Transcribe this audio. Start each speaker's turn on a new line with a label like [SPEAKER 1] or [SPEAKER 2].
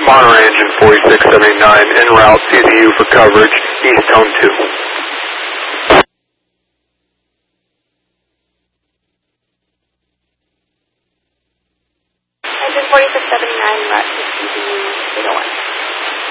[SPEAKER 1] Monterey engine 4679, en route, CZU for coverage, east tone 2.
[SPEAKER 2] Engine 4679, route to CZU 801.